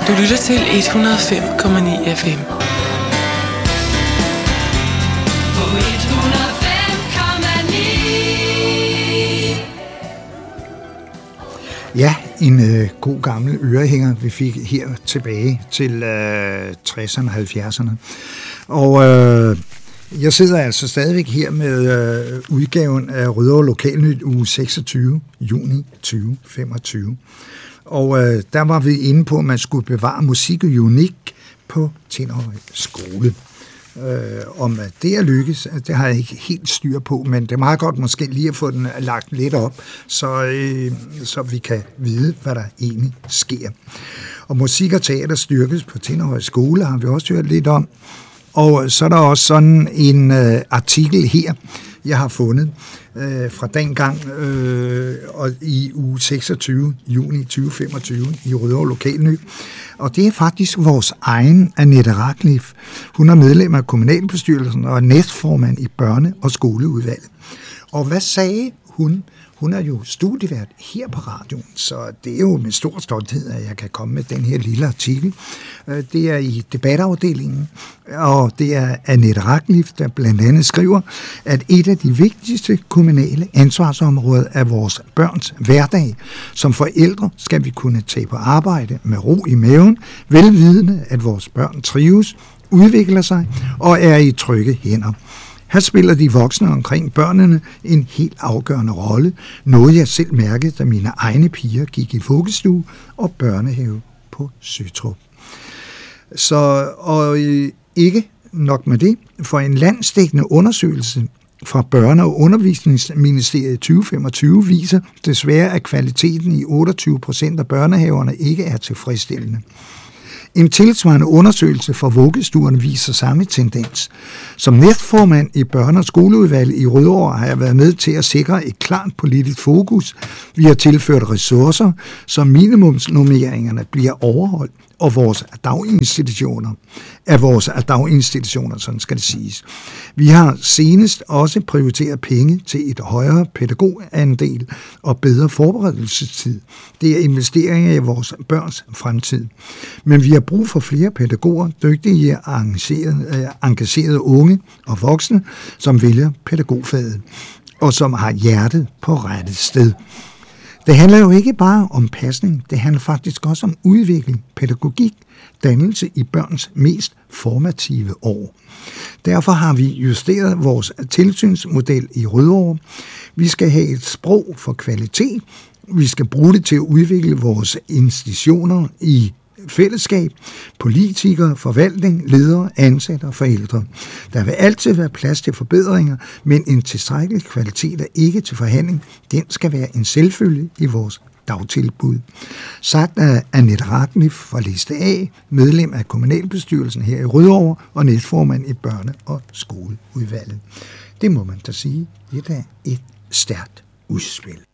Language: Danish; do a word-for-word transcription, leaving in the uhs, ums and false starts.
Du lytter til et hundrede og fem komma ni F M. Ja, en øh, god gammel ørehænger, vi fik her tilbage til øh, tresserne og halvfjerdserne. Og øh, jeg sidder altså stadigvæk her med øh, udgaven af Rødovre Lokalnyt uge seksogtyve, juni tyve femogtyve. Og øh, der var vi inde på, at man skulle bevare musik og unik på Tinderhøj Skole. Øh, om det er lykkes, det har jeg ikke helt styr på, men det er meget godt måske lige at få den lagt lidt op, så, øh, så vi kan vide, hvad der egentlig sker. Og musik og teater styrkes på Tinderhøj Skole, har vi også hørt lidt om. Og så er der også sådan en øh, artikel her, jeg har fundet øh, fra dengang øh, og i uge seksogtyve, juni tyve femogtyve i Rødovre Lokalnyt. Og det er faktisk vores egen Annette Ratcliffe. Hun er medlem af kommunalbestyrelsen og er næstformand i børne- og skoleudvalget. Og hvad sagde hun? Hun er jo studievært her på radioen, så det er jo med stor stolthed, at jeg kan komme med den her lille artikel. Det er i debatafdelingen, og det er Annette Ratcliffe, der blandt andet skriver, at et af de vigtigste kommunale ansvarsområder er vores børns hverdag. Som forældre skal vi kunne tage på arbejde med ro i maven, velvidende, at vores børn trives, udvikler sig og er i trygge hænder. Her spiller de voksne omkring børnene en helt afgørende rolle, noget jeg selv mærkede, da mine egne piger gik i vuggestue og børnehave på Søtrup. Så og ikke nok med det, for en landsdækkende undersøgelse fra Børne- og Undervisningsministeriet tyve femogtyve viser desværre, at kvaliteten i otteogtyve procent af børnehaverne ikke er tilfredsstillende. En tilsvarende undersøgelse for vuggestuerne viser samme tendens. Som næstformand i børne- og skoleudvalget i Rødovre har jeg været med til at sikre et klart politisk fokus. Vi har tilført ressourcer, så minimumsnormeringerne bliver overholdt, og vores daginstitutioner af vores daginstitutioner, sådan skal det siges. Vi har senest også prioriteret penge til et højere pædagogandel og bedre forberedelsestid. Det er investeringer i vores børns fremtid. Men vi har brug for flere pædagoger, dygtige og engagerede, engagerede unge og voksne, som vælger pædagogfaget og som har hjertet på rette sted. Det handler jo ikke bare om pasning, det handler faktisk også om udvikling, pædagogik, dannelse i børns mest formative år. Derfor har vi justeret vores tilsynsmodel i Rødovre. Vi skal have et sprog for kvalitet. Vi skal bruge det til at udvikle vores institutioner i fællesskab, politikere, forvaltning, ledere, ansatte og forældre. Der vil altid være plads til forbedringer, men en tilstrækkelig kvalitet er ikke til forhandling. Den skal være en selvfølge i vores dagtilbud. Sagt af Annette Ratcliffe fra Liste A, medlem af kommunalbestyrelsen her i Rødovre og næstformand i børne- og skoleudvalget. Det må man da sige, det er et stærkt udspil.